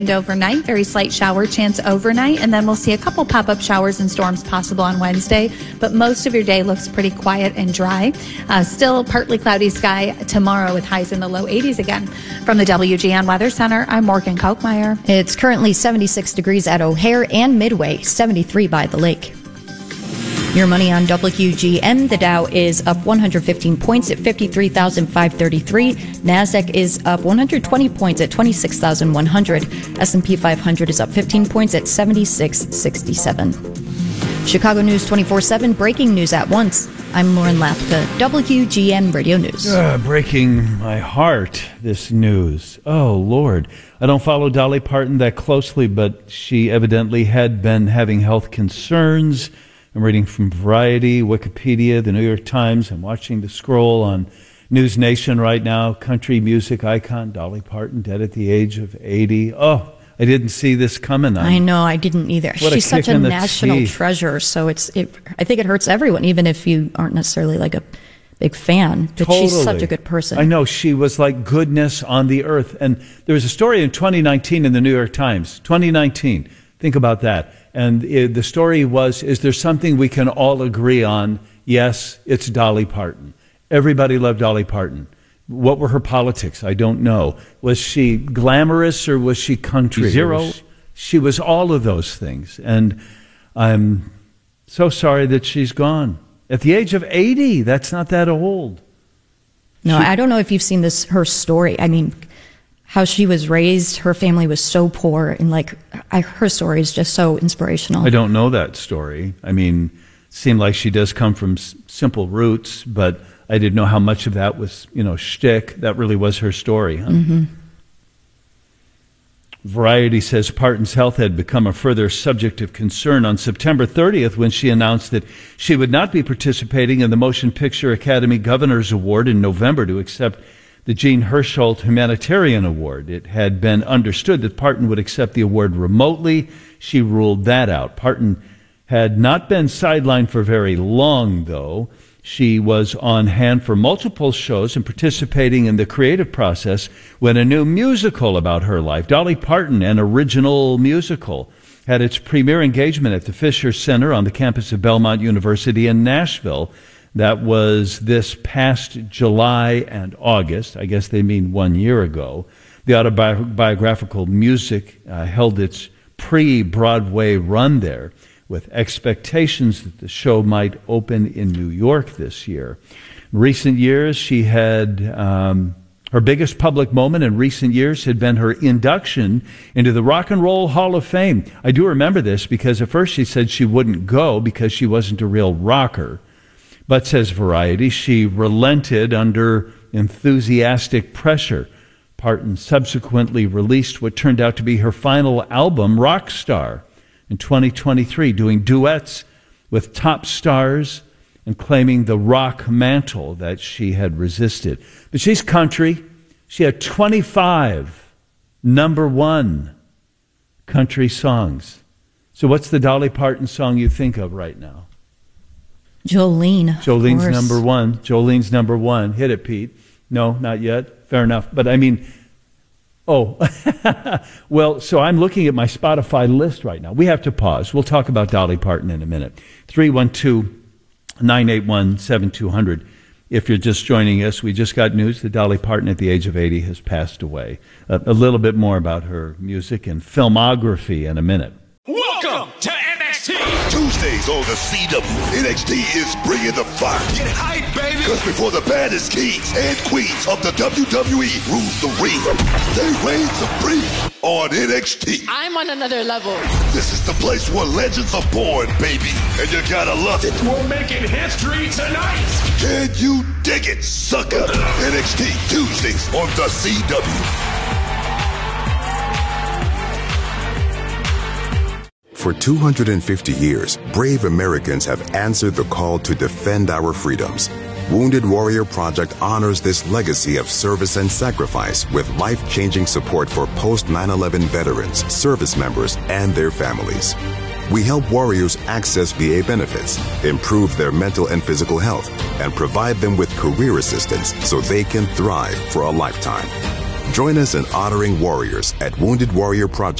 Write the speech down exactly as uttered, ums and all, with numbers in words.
Overnight, very slight shower chance overnight, and then we'll see a couple pop-up showers and storms possible on Wednesday, but most of your day looks pretty quiet and dry. Uh, still partly cloudy sky tomorrow with highs in the low eighties again. From the W G N Weather Center, I'm Morgan Kochmeyer. It's currently seventy-six degrees at O'Hare and Midway, seventy-three by the lake. Your money on W G N, the Dow is up one hundred fifteen points at fifty-three thousand five hundred thirty-three. NASDAQ is up one hundred twenty points at twenty-six thousand one hundred. S and P five hundred is up fifteen points at seventy-six sixty-seven. Chicago News twenty-four seven, breaking news at once. I'm Lauren Lapka, W G N Radio News. Uh, breaking my heart, this news. Oh, Lord. I don't follow Dolly Parton that closely, but she evidently had been having health concerns. I'm reading from Variety, Wikipedia, the New York Times. I'm watching the scroll on News Nation right now. Country music icon Dolly Parton, dead at the age of eighty. Oh, I didn't see this coming. I'm, I know, I didn't either. What She's a such kick a in the national teeth. treasure, so it's. It, I think it hurts everyone, even if you aren't necessarily like a big fan. But Totally. she's such a good person. I know, she was like goodness on the earth. And there was a story in twenty nineteen in the New York Times. twenty nineteen. Think about that. And it, the story was, is there something we can all agree on? Yes, it's Dolly Parton. Everybody loved Dolly Parton. What were her politics? I don't know. Was she glamorous or was she country? Zero. Was, she was all of those things. And I'm so sorry that she's gone. At the age of eighty, that's not that old. No, She- I don't know if you've seen this, her story. I mean, how she was raised, her family was so poor, and like, I, her story is just so inspirational. I don't know that story. I mean, it seemed like she does come from s- simple roots, but I didn't know how much of that was, you know, shtick. That really was her story. Huh? Mm-hmm. Variety says Parton's health had become a further subject of concern on September thirtieth when she announced that she would not be participating in the Motion Picture Academy Governor's Award in November to accept the Jean Hersholt Humanitarian Award. It had been understood that Parton would accept the award remotely. She ruled that out. Parton had not been sidelined for very long, though. She was on hand for multiple shows and participating in the creative process when a new musical about her life, Dolly Parton, an original musical, had its premiere engagement at the Fisher Center on the campus of Belmont University in Nashville. That was this past July and August. I guess they mean one year ago. The autobiographical music uh, held its pre-Broadway run there, with expectations that the show might open in New York this year. In recent years, she had um, her biggest public moment in recent years had been her induction into the Rock and Roll Hall of Fame. I do remember this because at first she said she wouldn't go because she wasn't a real rocker. But, says Variety, she relented under enthusiastic pressure. Parton subsequently released what turned out to be her final album, Rockstar, in twenty twenty-three, doing duets with top stars and claiming the rock mantle that she had resisted. But she's country. She had twenty-five number one country songs. So what's the Dolly Parton song you think of right now? Jolene. Jolene's number one. Jolene's number one. Hit it, Pete. No, not yet. Fair enough. But I mean, oh, well, so I'm looking at my Spotify list right now. We have to pause. We'll talk about Dolly Parton in a minute. three one two, nine eight one, seven two zero zero. If you're just joining us, we just got news that Dolly Parton at the age of eighty has passed away. A, a little bit more about her music and filmography in a minute. Welcome to N X T. Tuesdays on the C W, N X T is bringing the fire. Get hype, baby. Because before the baddest kings and queens of the W W E rule the ring, they reign supreme on N X T. I'm on another level. This is the place where legends are born, baby. And you gotta love it. We're making history tonight. Can you dig it, sucker? N X T Tuesdays on the C W. For two hundred fifty years, brave Americans have answered the call to defend our freedoms. Wounded Warrior Project honors this legacy of service and sacrifice with life-changing support for post nine eleven veterans, service members, and their families. We help warriors access V A benefits, improve their mental and physical health, and provide them with career assistance so they can thrive for a lifetime. Join us in honoring warriors at wounded warrior project